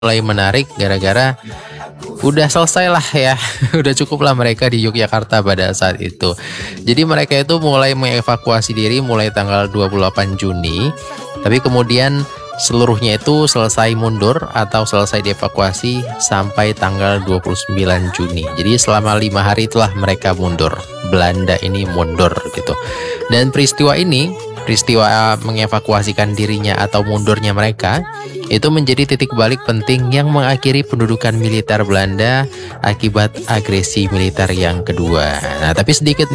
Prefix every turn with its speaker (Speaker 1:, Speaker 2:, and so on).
Speaker 1: mulai menarik gara-gara udah selesai lah ya, udah cukuplah mereka di Yogyakarta pada saat itu. Jadi mereka itu mulai mengevakuasi diri mulai tanggal 28 Juni, tapi kemudian seluruhnya itu selesai mundur atau selesai dievakuasi sampai tanggal 29 Juni. Jadi selama 5 hari itulah mereka mundur. Belanda ini mundur gitu. Dan peristiwa mengevakuasikan dirinya atau mundurnya mereka itu menjadi titik balik penting yang mengakhiri pendudukan militer Belanda akibat agresi militer yang kedua. Nah, tapi sedikit